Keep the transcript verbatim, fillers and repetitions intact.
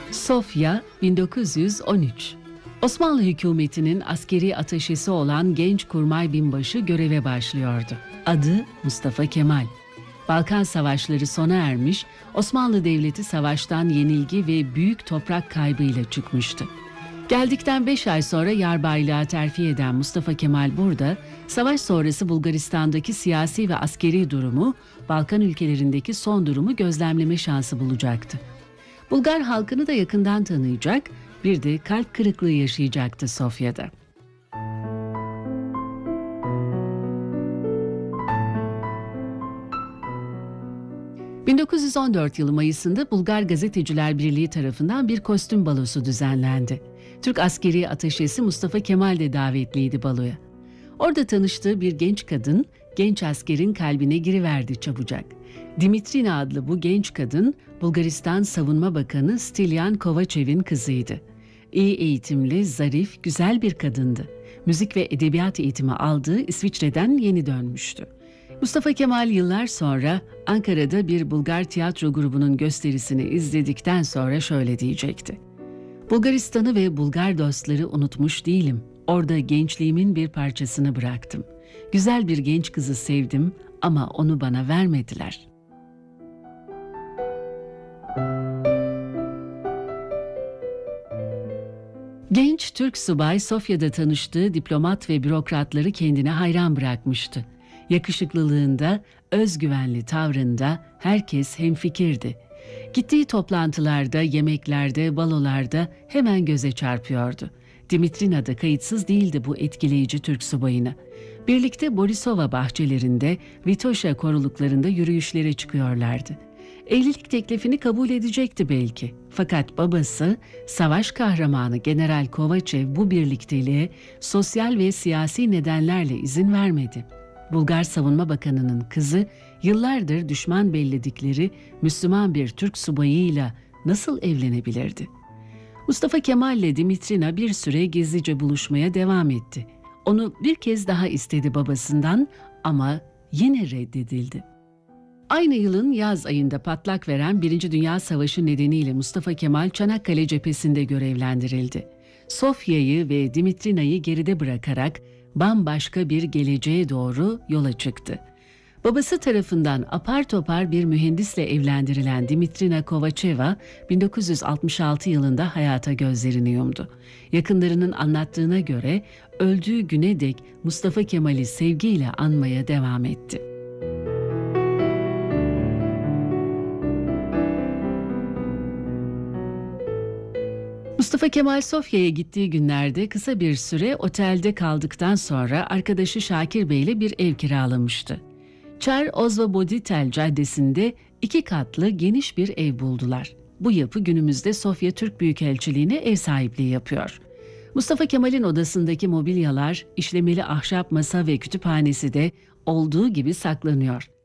Sofya bin dokuz yüz on üç. Osmanlı hükümetinin askeri ateşesi olan genç kurmay binbaşı göreve başlıyordu. Adı Mustafa Kemal. Balkan Savaşları sona ermiş, Osmanlı Devleti savaştan yenilgi ve büyük toprak kaybıyla çıkmıştı. Geldikten beş ay sonra yarbaylığa terfi eden Mustafa Kemal burada, savaş sonrası Bulgaristan'daki siyasi ve askeri durumu, Balkan ülkelerindeki son durumu gözlemleme şansı bulacaktı. Bulgar halkını da yakından tanıyacak, bir de kalp kırıklığı yaşayacaktı Sofya'da. bin dokuz yüz on dört yılı Mayıs'ında Bulgar Gazeteciler Birliği tarafından bir kostüm balosu düzenlendi. Türk askeri ateşesi Mustafa Kemal de davetliydi baloya. Orada tanıştığı bir genç kadın, genç askerin kalbine giriverdi çabucak. Dimitrina adlı bu genç kadın, Bulgaristan Savunma Bakanı Stilyan Kovacev'in kızıydı. İyi eğitimli, zarif, güzel bir kadındı. Müzik ve edebiyat eğitimi aldığı İsviçre'den yeni dönmüştü. Mustafa Kemal yıllar sonra Ankara'da bir Bulgar tiyatro grubunun gösterisini izledikten sonra şöyle diyecekti. Bulgaristan'ı ve Bulgar dostları unutmuş değilim. Orada gençliğimin bir parçasını bıraktım. Güzel bir genç kızı sevdim ama onu bana vermediler. Genç Türk subay Sofya'da tanıştığı diplomat ve bürokratları kendine hayran bırakmıştı. Yakışıklılığında, özgüvenli tavrında herkes hemfikirdi. Gittiği toplantılarda, yemeklerde, balolarda hemen göze çarpıyordu. Dimitrina da kayıtsız değildi bu etkileyici Türk subayına. Birlikte Borisova bahçelerinde, Vitoşa koruluklarında yürüyüşlere çıkıyorlardı. Evlilik teklifini kabul edecekti belki. Fakat babası, savaş kahramanı General Kovaçev bu birlikteliğe sosyal ve siyasi nedenlerle izin vermedi. Bulgar Savunma Bakanı'nın kızı, yıllardır düşman belledikleri Müslüman bir Türk subayıyla nasıl evlenebilirdi? Mustafa Kemal ile Dimitrina bir süre gizlice buluşmaya devam etti. Onu bir kez daha istedi babasından ama yine reddedildi. Aynı yılın yaz ayında patlak veren Birinci Dünya Savaşı nedeniyle Mustafa Kemal Çanakkale cephesinde görevlendirildi. Sofya'yı ve Dimitrina'yı geride bırakarak bambaşka bir geleceğe doğru yola çıktı. Babası tarafından apar topar bir mühendisle evlendirilen Dimitrina Kovacheva, bin dokuz yüz altmış altı yılında hayata gözlerini yumdu. Yakınlarının anlattığına göre öldüğü güne dek Mustafa Kemal'i sevgiyle anmaya devam etti. Mustafa Kemal Sofya'ya gittiği günlerde kısa bir süre otelde kaldıktan sonra arkadaşı Şakir Bey ile bir ev kiralamıştı. Çar Ozvoboditel Caddesi'nde iki katlı geniş bir ev buldular. Bu yapı günümüzde Sofya Türk Büyükelçiliğine ev sahipliği yapıyor. Mustafa Kemal'in odasındaki mobilyalar, işlemeli ahşap masa ve kütüphanesi de olduğu gibi saklanıyor.